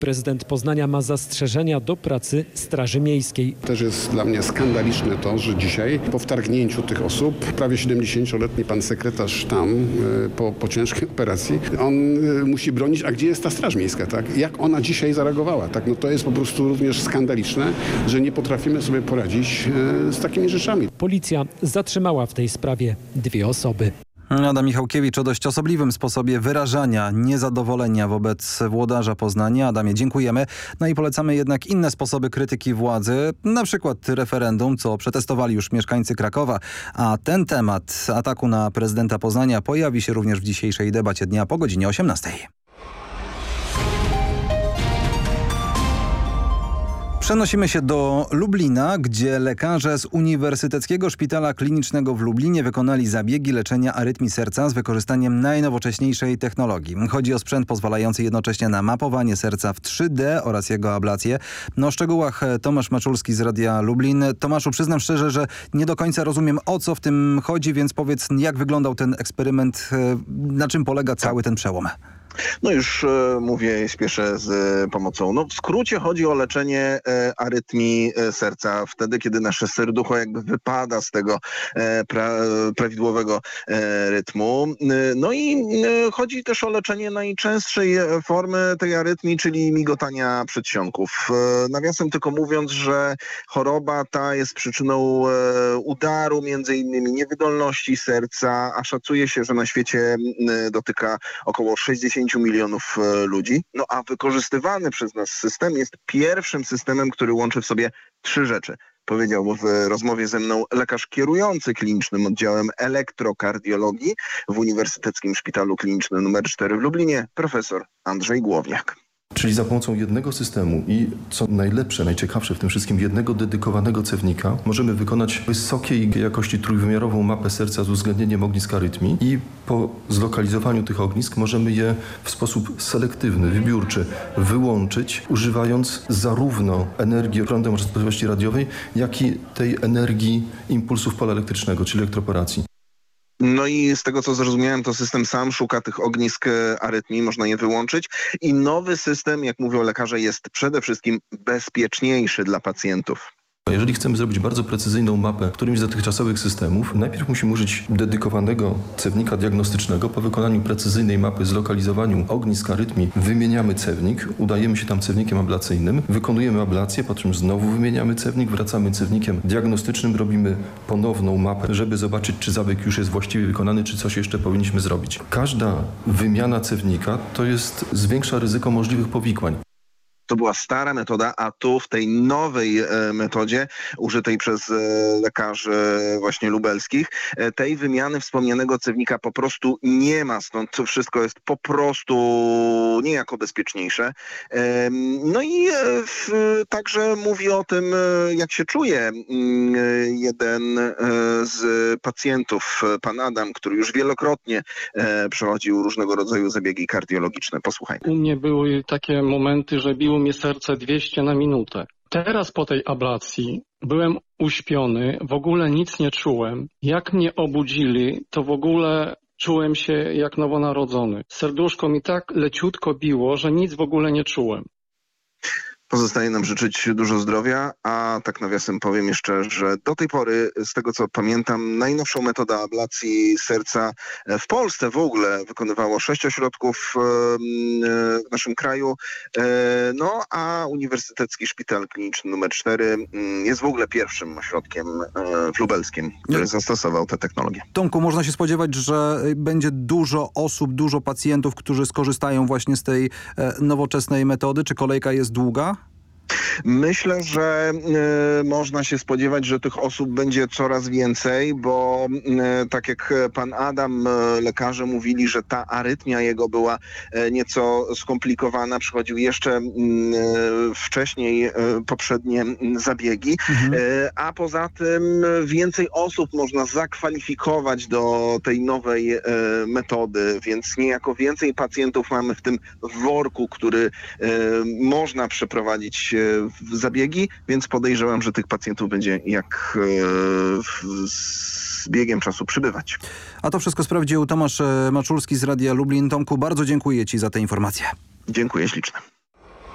Prezydent Poznania ma zastrzeżenia do pracy Straży Miejskiej. Też jest dla mnie skandaliczne to, że dzisiaj po wtargnięciu tych osób, prawie 70-letni pan sekretarz tam po ciężkiej operacji, on musi bronić, a gdzie jest ta Straż Miejska, tak? Jak ona dzisiaj zareagowała, tak? No to jest po prostu również skandaliczne, że nie potrafimy sobie poradzić z takimi rzeczami. Policja zatrzymała w tej sprawie 2 osoby. Adam Michałkiewicz o dość osobliwym sposobie wyrażania niezadowolenia wobec włodarza Poznania. Adamie, dziękujemy. No i polecamy jednak inne sposoby krytyki władzy, na przykład referendum, co przetestowali już mieszkańcy Krakowa. A ten temat ataku na prezydenta Poznania pojawi się również w dzisiejszej debacie dnia po godzinie 18. Przenosimy się do Lublina, gdzie lekarze z Uniwersyteckiego Szpitala Klinicznego w Lublinie wykonali zabiegi leczenia arytmii serca z wykorzystaniem najnowocześniejszej technologii. Chodzi o sprzęt pozwalający jednocześnie na mapowanie serca w 3D oraz jego ablację. O szczegółach Tomasz Maczulski z Radia Lublin. Tomaszu, przyznam szczerze, że nie do końca rozumiem, o co w tym chodzi, więc powiedz, jak wyglądał ten eksperyment, na czym polega cały ten przełom? No już mówię, spieszę z pomocą. No w skrócie chodzi o leczenie arytmii serca wtedy, kiedy nasze serducho jakby wypada z tego prawidłowego rytmu. No i chodzi też o leczenie najczęstszej formy tej arytmii, czyli migotania przedsionków. Nawiasem tylko mówiąc, że choroba ta jest przyczyną udaru, między innymi niewydolności serca, a szacuje się, że na świecie dotyka około 60 milionów ludzi. No a wykorzystywany przez nas system jest pierwszym systemem, który łączy w sobie 3 rzeczy. Powiedział w rozmowie ze mną lekarz kierujący klinicznym oddziałem elektrokardiologii w Uniwersyteckim Szpitalu Klinicznym nr 4 w Lublinie, profesor Andrzej Głowniak. Czyli za pomocą jednego systemu i co najlepsze, najciekawsze w tym wszystkim, jednego dedykowanego cewnika możemy wykonać wysokiej jakości trójwymiarową mapę serca z uwzględnieniem ognisk arytmii i po zlokalizowaniu tych ognisk możemy je w sposób selektywny, wybiórczy wyłączyć, używając zarówno energii prądem o częstotliwości radiowej, jak i tej energii impulsów pola elektrycznego, czyli elektroporacji. No i z tego, co zrozumiałem, to system sam szuka tych ognisk arytmii, można je wyłączyć i nowy system, jak mówią lekarze, jest przede wszystkim bezpieczniejszy dla pacjentów. Jeżeli chcemy zrobić bardzo precyzyjną mapę którymś z dotychczasowych systemów, najpierw musimy użyć dedykowanego cewnika diagnostycznego. Po wykonaniu precyzyjnej mapy, zlokalizowaniu ognisk arytmii wymieniamy cewnik, udajemy się tam cewnikiem ablacyjnym, wykonujemy ablację, po czym znowu wymieniamy cewnik, wracamy cewnikiem diagnostycznym, robimy ponowną mapę, żeby zobaczyć, czy zabieg już jest właściwie wykonany, czy coś jeszcze powinniśmy zrobić. Każda wymiana cewnika to jest zwiększa ryzyko możliwych powikłań. To była stara metoda, a tu w tej nowej metodzie użytej przez lekarzy właśnie lubelskich, tej wymiany wspomnianego cewnika po prostu nie ma, stąd to wszystko jest po prostu niejako bezpieczniejsze. No i także mówi o tym, jak się czuje jeden z pacjentów, pan Adam, który już wielokrotnie przechodził różnego rodzaju zabiegi kardiologiczne. Posłuchaj. U mnie były takie momenty, że biło mnie serce 200 na minutę. Teraz po tej ablacji byłem uśpiony, w ogóle nic nie czułem. Jak mnie obudzili, to w ogóle czułem się jak nowonarodzony. Serduszko mi tak leciutko biło, że nic w ogóle nie czułem. Pozostaje nam życzyć dużo zdrowia, a tak nawiasem powiem jeszcze, że do tej pory, z tego co pamiętam, najnowszą metodę ablacji serca w Polsce w ogóle wykonywało 6 ośrodków w naszym kraju, no a Uniwersytecki Szpital Kliniczny nr 4 jest w ogóle pierwszym ośrodkiem w Lubelskiem, który zastosował tę technologię. Tomku, można się spodziewać, że będzie dużo osób, dużo pacjentów, którzy skorzystają właśnie z tej nowoczesnej metody? Czy kolejka jest długa? Myślę, że można się spodziewać, że tych osób będzie coraz więcej, bo tak jak pan Adam, lekarze mówili, że ta arytmia jego była nieco skomplikowana, przychodził jeszcze wcześniej poprzednie zabiegi, a poza tym więcej osób można zakwalifikować do tej nowej metody, więc niejako więcej pacjentów mamy w tym worku, który można przeprowadzić zabiegi, więc podejrzewam, że tych pacjentów będzie jak z biegiem czasu przybywać. A to wszystko sprawdził Tomasz Maczulski z Radia Lublin. Tomku, bardzo dziękuję Ci za te informacje. Dziękuję ślicznie.